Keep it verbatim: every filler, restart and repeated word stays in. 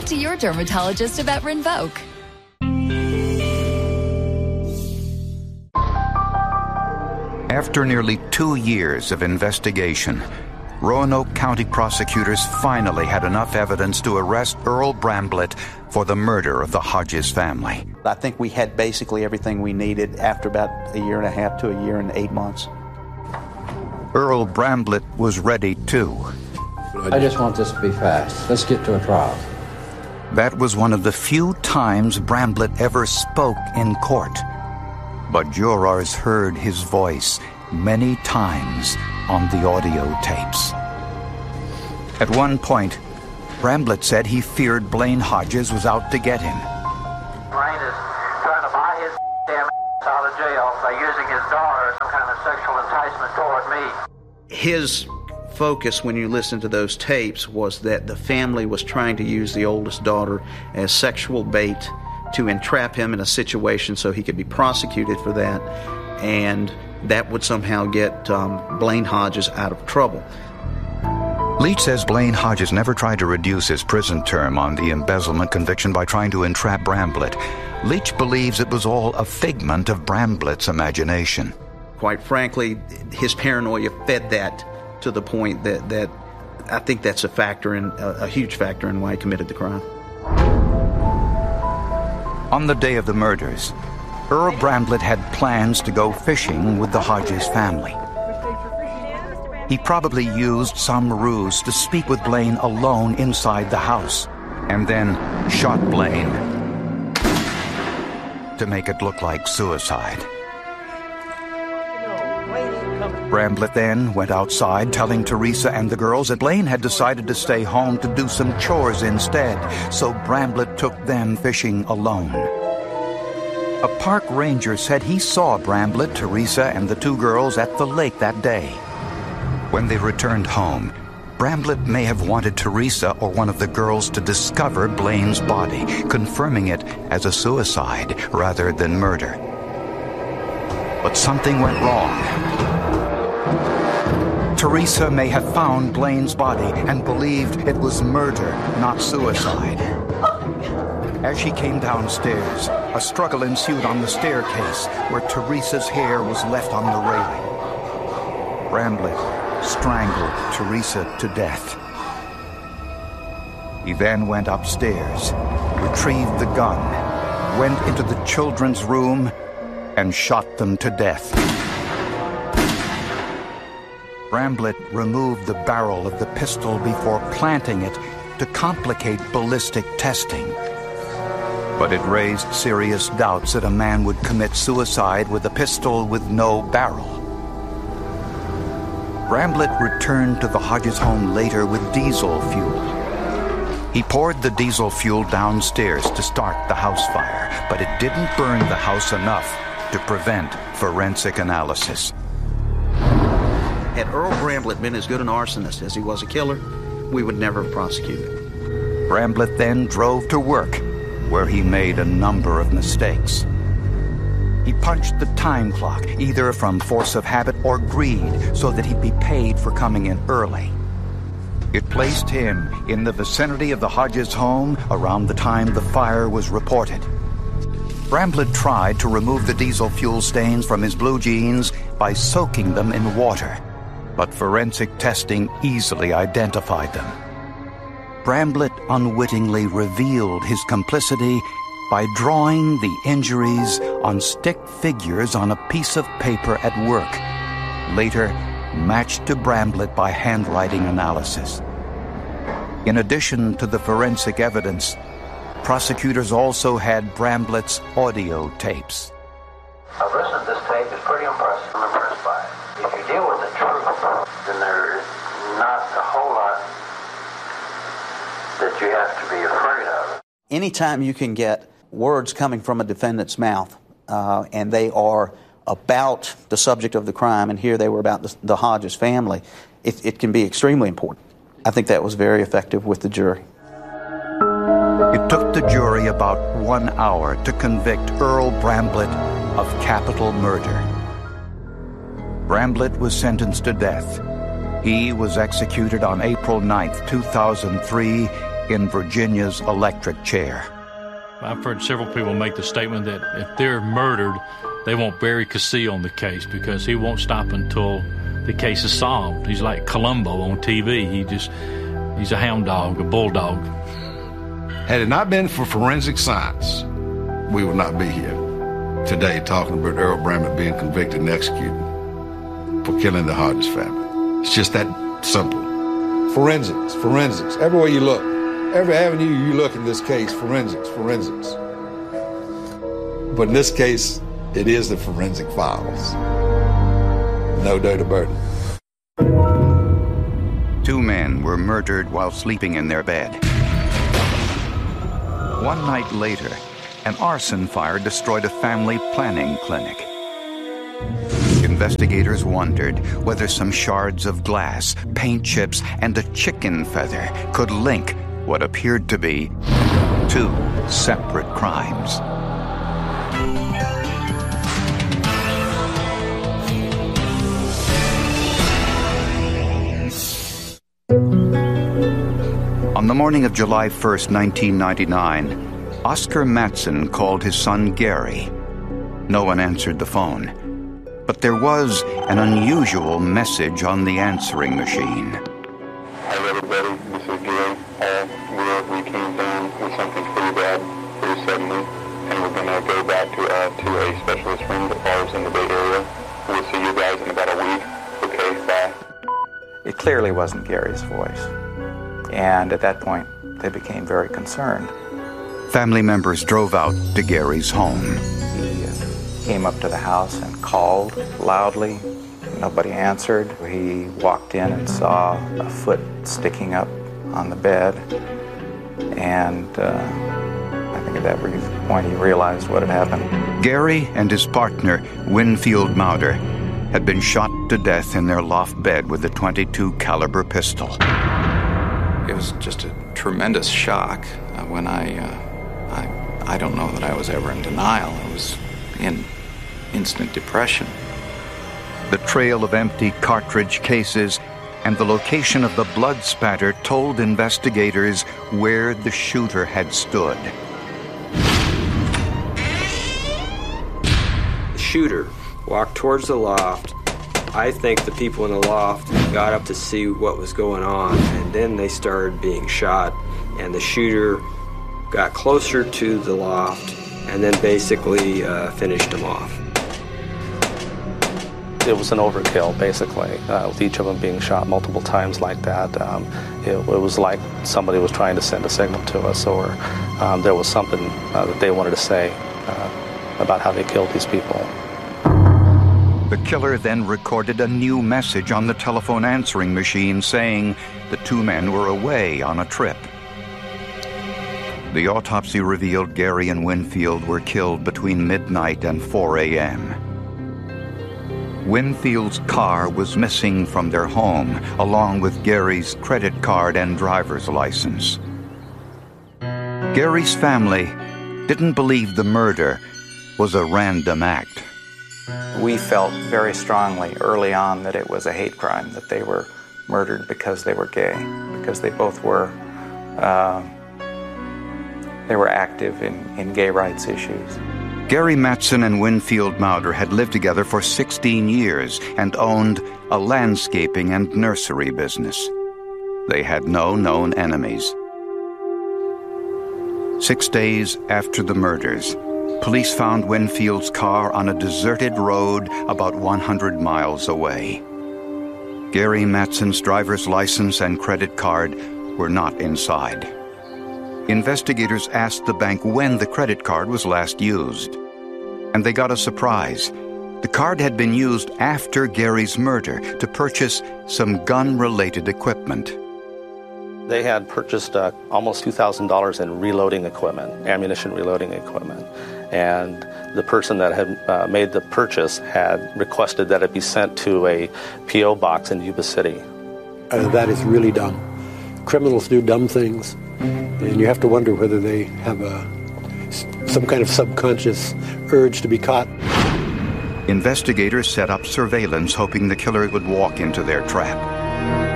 Talk to your dermatologist about Rinvoq. After nearly two years of investigation, Roanoke County prosecutors finally had enough evidence to arrest Earl Bramblett for the murder of the Hodges family. I think we had basically everything we needed after about a year and a half to a year and eight months. Earl Bramblett was ready too. I just want this to be fast. Let's get to a trial. That was one of the few times Bramblett ever spoke in court. But jurors heard his voice many times on the audio tapes. At one point, Bramblett said he feared Blaine Hodges was out to get him. Blaine is trying to buy his damn ass out of jail by using his daughter as some kind of sexual enticement toward me. His focus when you listen to those tapes was that the family was trying to use the oldest daughter as sexual bait to entrap him in a situation so he could be prosecuted for that, and that would somehow get um, Blaine Hodges out of trouble. Leach says Blaine Hodges never tried to reduce his prison term on the embezzlement conviction by trying to entrap Bramblett. Leach believes it was all a figment of Bramblett's imagination. Quite frankly, his paranoia fed that to the point that, that I think that's a factor in a, a huge factor in why he committed the crime. On the day of the murders, Earl Bramblett had plans to go fishing with the Hodges family. He probably used some ruse to speak with Blaine alone inside the house, and then shot Blaine to make it look like suicide. Bramblett then went outside telling Teresa and the girls that Blaine had decided to stay home to do some chores instead, so Bramblett took them fishing alone. A park ranger said he saw Bramblett, Teresa, and the two girls at the lake that day. When they returned home, Bramblett may have wanted Teresa or one of the girls to discover Blaine's body, confirming it as a suicide rather than murder. But something went wrong. Teresa may have found Blaine's body and believed it was murder, not suicide. As she came downstairs, a struggle ensued on the staircase where Teresa's hair was left on the railing. Bramblett strangled Teresa to death. He then went upstairs, retrieved the gun, went into the children's room, and shot them to death. Bramblett removed the barrel of the pistol before planting it to complicate ballistic testing. But it raised serious doubts that a man would commit suicide with a pistol with no barrel. Bramblett returned to the Hodges home later with diesel fuel. He poured the diesel fuel downstairs to start the house fire, but it didn't burn the house enough to prevent forensic analysis. Had Earl Bramblett been as good an arsonist as he was a killer, we would never have prosecuted him. Bramblett then drove to work, where he made a number of mistakes. He punched the time clock, either from force of habit or greed, so that he'd be paid for coming in early. It placed him in the vicinity of the Hodges home around the time the fire was reported. Bramblett tried to remove the diesel fuel stains from his blue jeans by soaking them in water, but forensic testing easily identified them. Bramblett unwittingly revealed his complicity by drawing the injuries on stick figures on a piece of paper at work, later matched to Bramblett by handwriting analysis. In addition to the forensic evidence, prosecutors also had Bramblett's audio tapes. I've listened to this tape. It's pretty impressive. I'm impressed by it. If you deal with the truth, then there's not a whole lot that you have to be afraid of. Anytime you can get words coming from a defendant's mouth, uh, and they are about the subject of the crime, and here they were about the, the Hodges family, it, it can be extremely important. I think that was very effective with the jury. It took the jury about one hour to convict Earl Bramblett of capital murder. Bramblett was sentenced to death. He was executed on April ninth, two thousand three, in Virginia's electric chair. I've heard several people make the statement that if they're murdered, they won't bury Castillo on the case because he won't stop until the case is solved. He's like Columbo on T V. He just, he's a hound dog, a bulldog. Had it not been for forensic science, we would not be here today talking about Earl Bramlett being convicted and executed for killing the Hodges family. It's just that simple. Forensics, forensics. Everywhere you look, every avenue you look in this case, forensics, forensics. But in this case, it is the forensic files. No doubt about it. Two men were murdered while sleeping in their bed. One night later, an arson fire destroyed a family planning clinic. Investigators wondered whether some shards of glass, paint chips, and a chicken feather could link what appeared to be two separate crimes. On the morning of July first, nineteen ninety-nine, Oscar Mattson called his son Gary. No one answered the phone, but there was an unusual message on the answering machine. Hi everybody, this is Gary. Uh, we, we came down with something pretty bad, pretty suddenly, and we're going to go back to, uh, to a specialist room that falls in the Bay Area. We'll see you guys in about a week. Okay, bye. It clearly wasn't Gary's voice. And at that point, they became very concerned. Family members drove out to Gary's home. He uh, came up to the house and called loudly. Nobody answered. He walked in and saw a foot sticking up on the bed. And uh, I think at that brief point he realized what had happened. Gary and his partner, Winfield Mauder, had been shot to death in their loft bed with a twenty-two caliber pistol. It was just a tremendous shock uh, when I, uh, I, I don't know that I was ever in denial. I was in instant depression. The trail of empty cartridge cases and the location of the blood spatter told investigators where the shooter had stood. The shooter walked towards the loft. I think the people in the loft got up to see what was going on, and then they started being shot, and the shooter got closer to the loft and then basically uh, finished them off. It was an overkill, basically, uh, with each of them being shot multiple times like that. Um, it, it was like somebody was trying to send a signal to us, or um, there was something uh, that they wanted to say uh, about how they killed these people. The killer then recorded a new message on the telephone answering machine saying the two men were away on a trip. The autopsy revealed Gary and Winfield were killed between midnight and four a.m. Winfield's car was missing from their home, along with Gary's credit card and driver's license. Gary's family didn't believe the murder was a random act. We felt very strongly early on that it was a hate crime, that they were murdered because they were gay, because they both were uh, they were active in, in gay rights issues. Gary Mattson and Winfield Mauder had lived together for sixteen years and owned a landscaping and nursery business. They had no known enemies. Six days after the murders, police found Winfield's car on a deserted road about one hundred miles away. Gary Mattson's driver's license and credit card were not inside. Investigators asked the bank when the credit card was last used, and they got a surprise. The card had been used after Gary's murder to purchase some gun-related equipment. They had purchased uh, almost two thousand dollars in reloading equipment, ammunition reloading equipment. And the person that had uh, made the purchase had requested that it be sent to a P O box in Yuba City. Uh, that is really dumb. Criminals do dumb things, and you have to wonder whether they have a, some kind of subconscious urge to be caught. Investigators set up surveillance, hoping the killer would walk into their trap.